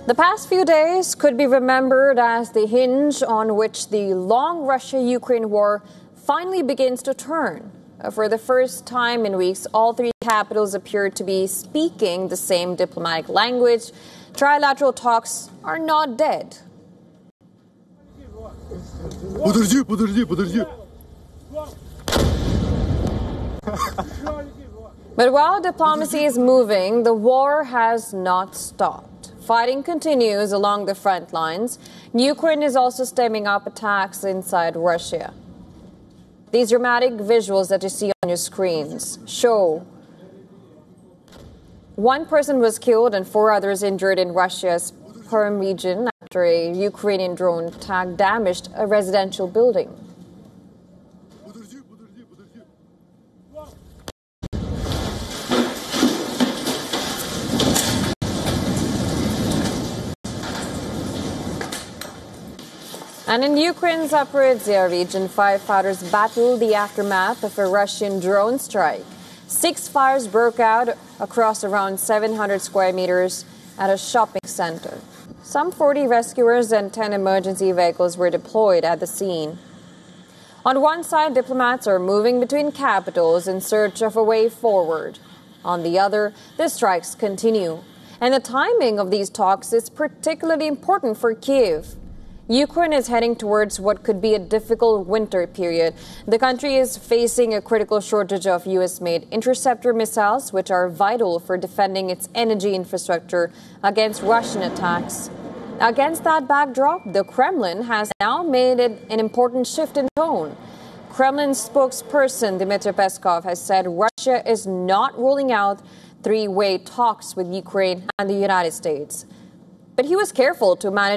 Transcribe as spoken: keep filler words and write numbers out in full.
The past few days could be remembered as the hinge on which the long Russia-Ukraine war finally begins to turn. For the first time in weeks, all three capitals appear to be speaking the same diplomatic language. Trilateral talks are not dead. Подожди, подожди, подожди. But while diplomacy is moving, the war has not stopped. Fighting continues along the front lines. Ukraine is also stemming up attacks inside Russia. These dramatic visuals that you see on your screens show one person was killed and four others injured in Russia's Perm region after a Ukrainian drone attack damaged a residential building. And in Ukraine's Zaporizhzhia region, firefighters battled the aftermath of a Russian drone strike. Six fires broke out across around seven hundred square meters at a shopping center. Some forty rescuers and ten emergency vehicles were deployed at the scene. On one side, diplomats are moving between capitals in search of a way forward. On the other, the strikes continue. And the timing of these talks is particularly important for Kyiv. Ukraine is heading towards what could be a difficult winter period. The country is facing a critical shortage of U S-made interceptor missiles, which are vital for defending its energy infrastructure against Russian attacks. Against that backdrop, the Kremlin has now made it an important shift in tone. Kremlin spokesperson Dmitry Peskov has said Russia is not ruling out three-way talks with Ukraine and the United States. But he was careful to manage